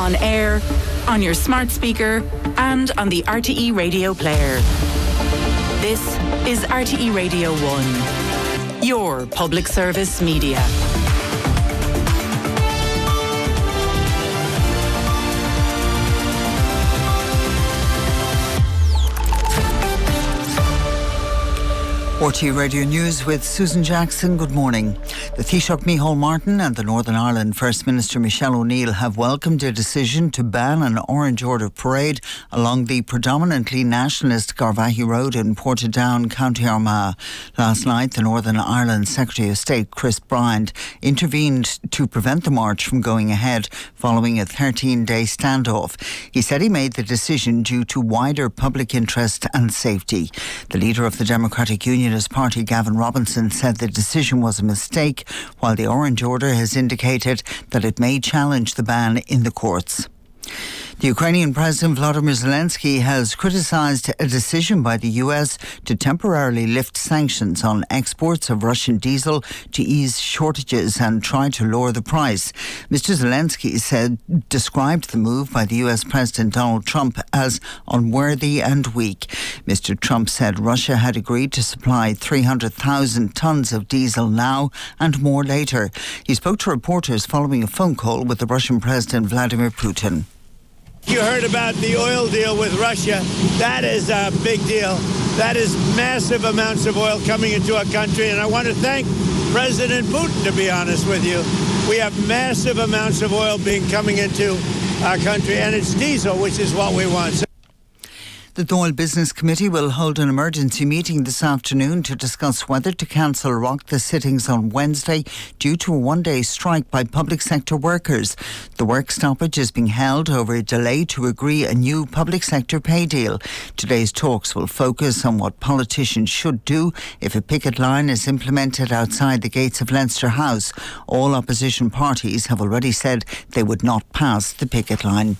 on air, on your smart speaker, and on the RTE Radio player. This is RTE Radio 1, your public service media. RTE Radio News with Susan Jackson. Good morning. The Taoiseach Micheál Martin and the Northern Ireland First Minister Michelle O'Neill have welcomed a decision to ban an Orange Order parade along the predominantly nationalist Garvaghey Road in Portadown, County Armagh. Last night, the Northern Ireland Secretary of State Chris Bryant intervened to prevent the march from going ahead following a 13-day standoff. He said he made the decision due to wider public interest and safety. The leader of the Democratic Unionist Party, Gavin Robinson, said the decision was a mistake, while the Orange Order has indicated that it may challenge the ban in the courts. The Ukrainian President Volodymyr Zelensky has criticised a decision by the US to temporarily lift sanctions on exports of Russian diesel to ease shortages and try to lower the price. Mr. Zelensky described the move by the US President Donald Trump as unworthy and weak. Mr. Trump said Russia had agreed to supply 300,000 tonnes of diesel now and more later. He spoke to reporters following a phone call with the Russian President Vladimir Putin. You heard about the oil deal with Russia. That is a big deal. That is massive amounts of oil coming into our country. And I want to thank President Putin, to be honest with you. We have massive amounts of oil coming into our country, and it's diesel, which is what we want. The Dáil Business Committee will hold an emergency meeting this afternoon to discuss whether to cancel or rock the sittings on Wednesday due to a one-day strike by public sector workers. The work stoppage is being held over a delay to agree a new public sector pay deal. Today's talks will focus on what politicians should do if a picket line is implemented outside the gates of Leinster House. All opposition parties have already said they would not pass the picket line.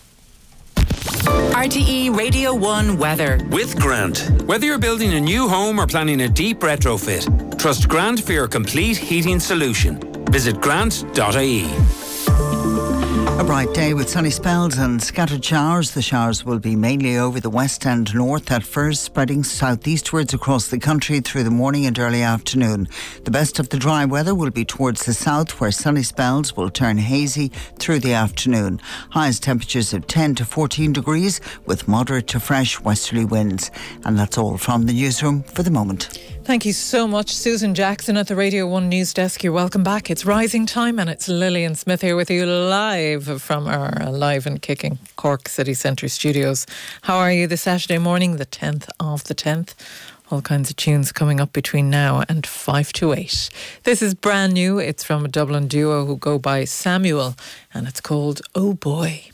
RTE Radio 1 weather. With Grant. Whether you're building a new home or planning a deep retrofit, trust Grant for your complete heating solution. Visit grant.ie. A bright day with sunny spells and scattered showers. The showers will be mainly over the west and north at first, spreading southeastwards across the country through the morning and early afternoon. The best of the dry weather will be towards the south, where sunny spells will turn hazy through the afternoon. Highest temperatures of 10 to 14 degrees with moderate to fresh westerly winds. And that's all from the newsroom for the moment. Thank you so much, Susan Jackson at the Radio 1 News Desk. You're welcome back. It's Rising Time and it's Lillian Smith here with you live from our live and kicking Cork City Centre studios. How are you this Saturday morning, the 10th of the 10th? All kinds of tunes coming up between now and 5 to 8. This is brand new. It's from a Dublin duo who go by Samuel and it's called Oh Boy.